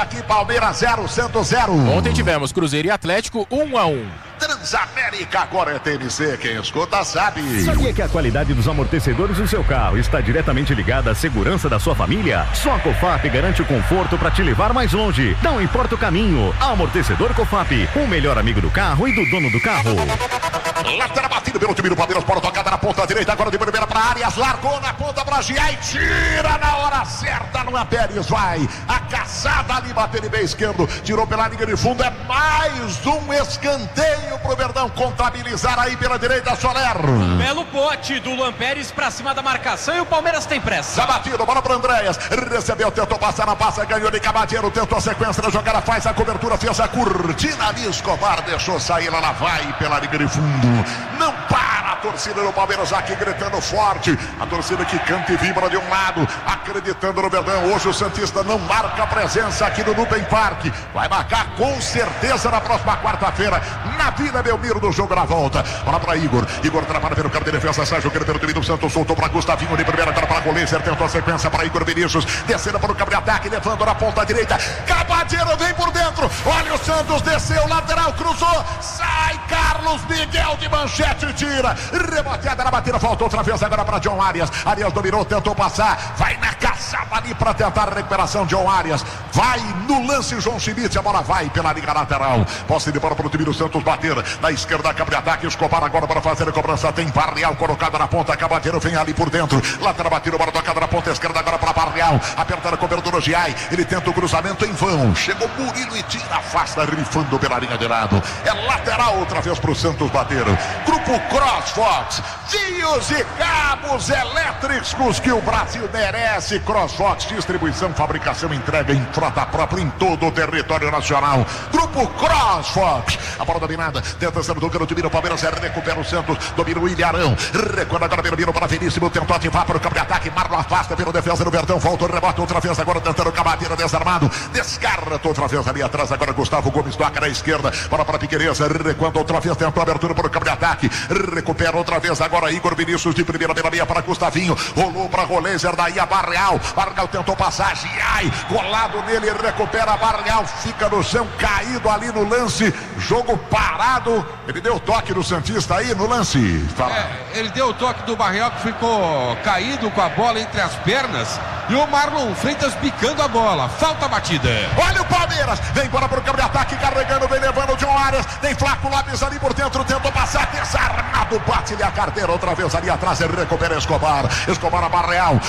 Aqui Palmeiras 0, Santos 0. Ontem tivemos Cruzeiro e Atlético 1-1. Transamérica agora é TMC, quem escuta sabe. Sabia que a qualidade dos amortecedores do seu carro está diretamente ligada à segurança da sua família? Só a Cofap garante o conforto para te levar mais longe. Não importa o caminho. Amortecedor Cofap, o melhor amigo do carro e do dono do carro. Lateral batido pelo time do Palmeiras, bola tocada na ponta direita, agora de primeira para Arias, largou na ponta para Gia e tira na hora certa, não é Pérez, vai. A caçada ali, bateu de bem esquerdo, tirou pela linha de fundo, é mais um escanteio pro Verdão contabilizar aí pela direita, Soler. Belo pote do Luan Pérez pra cima da marcação e o Palmeiras tem pressa. Já batido, bola para Andréas, recebeu, tentou passar na passa, ganhou de Cabadeiro, tentou a sequência da jogada, faz a cobertura, fez a cortina ali, Escobar deixou sair, ela vai pela linha de fundo. Não para a torcida do Palmeiras aqui gritando forte. A torcida que canta e vibra de um lado, acreditando no Verdão. Hoje o Santista não marca presença aqui no Nubank Park. Vai marcar com certeza na próxima quarta-feira, na Vila Belmiro, do jogo na volta. Bola para Igor. Igor trabalha pelo campo de defesa, sai jogando pelo time do Santos, soltou para Gustavinho de primeira, agora para Golezer, tentou a sequência para Igor Vinícius, descendo para o campo de ataque, levando na ponta direita. Cabadeiro vem por dentro. Olha o Santos, desceu, lateral, cruzou, sai Carlos Miguel de manchete, tira, reboteada na batida, faltou outra vez agora para John Arias. Arias dominou, tentou passar, vai na caçada ali para tentar a recuperação. John Arias vai no lance, João Schmidt, a bola vai pela liga lateral, posse de bola para o time do Santos bater na esquerda, campo de ataque, Escobar agora para fazer a cobrança, tem Barreal colocado na ponta, Cabadeiro vem ali por dentro, lateral batido, bola tocada na ponta esquerda agora para Barreal, apertar a cobertura Giai, ele tenta o cruzamento em vão, chegou Murilo e tira, afasta, rifando pela linha de lado, é lateral outra vez para o Santos bater. Grupo CrossFox, fios e cabos elétricos que o Brasil merece. CrossFox, distribuição, fabricação, entrega em frota própria em todo o território nacional. Grupo CrossFox, a bola dominada, tenta ser do cano, domina o Palmeiras, recupera o Santos, domina o Ilharão, recuerda agora pelo para Veríssimo, tentou ativar para o campo de ataque, Marlon afasta pelo defesa do Verdão, volta o rebote outra vez, agora tentando o Cabadeiro desarmado, descarta outra vez ali atrás, agora Gustavo Gomes toca na esquerda, bola para Piquerez, recuando outra vez, tentou a abertura para o campo de ataque, recupera outra vez agora Igor Vinícius de primeira pela meia para Gustavinho, rolou para Golezer, daí a Barreal tentou passar, Giai, colado nele, recupera Barreal, fica no chão, caído ali no lance, jogo parado, ele deu toque no Santista aí no lance. Ele deu o toque do Barreal que ficou caído com a bola entre as pernas e o Marlon Freitas picando a bola, falta batida. Olha o Palmeiras, vem embora para o campo de ataque, carregando, vem levando o John Arias, tem Flaco Lopes ali por dentro, tentou passar, desarmado, bate-lhe a carteira outra vez ali atrás, ele recupera Escobar a Barreal,